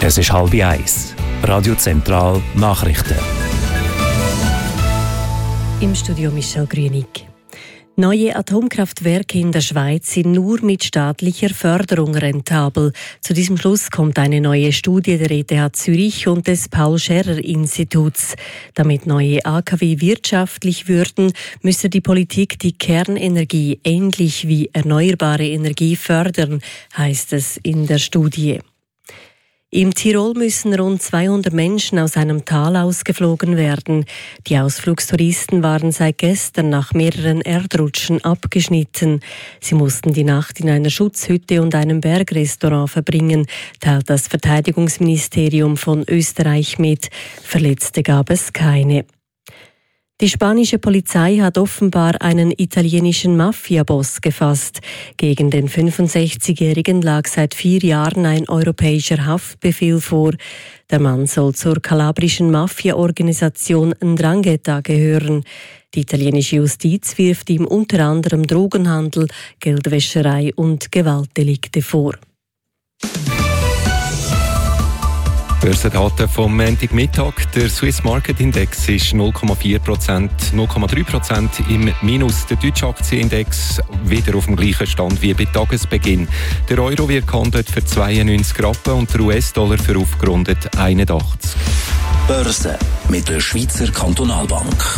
Es ist 12:30. Radio Zentral Nachrichten. Im Studio Michel Grünig. Neue Atomkraftwerke in der Schweiz sind nur mit staatlicher Förderung rentabel. Zu diesem Schluss kommt eine neue Studie der ETH Zürich und des Paul-Scherrer-Instituts. Damit neue AKW wirtschaftlich würden, müsse die Politik die Kernenergie ähnlich wie erneuerbare Energie fördern, heißt es in der Studie. Im Tirol müssen rund 200 Menschen aus einem Tal ausgeflogen werden. Die Ausflugstouristen waren seit gestern nach mehreren Erdrutschen abgeschnitten. Sie mussten die Nacht in einer Schutzhütte und einem Bergrestaurant verbringen, teilt das Verteidigungsministerium von Österreich mit. Verletzte gab es keine. Die spanische Polizei hat offenbar einen italienischen Mafia-Boss gefasst. Gegen den 65-Jährigen lag seit 4 Jahren ein europäischer Haftbefehl vor. Der Mann soll zur kalabrischen Mafia-Organisation 'Ndrangheta gehören. Die italienische Justiz wirft ihm unter anderem Drogenhandel, Geldwäscherei und Gewaltdelikte vor. Börsendaten vom Montagmittag. Der Swiss Market Index ist 0,3% im Minus. Der deutsche Aktienindex wieder auf dem gleichen Stand wie bei Tagesbeginn. Der Euro wird gehandelt für 92 Rappen und der US-Dollar für aufgerundet 81. Börse mit der Schweizer Kantonalbank.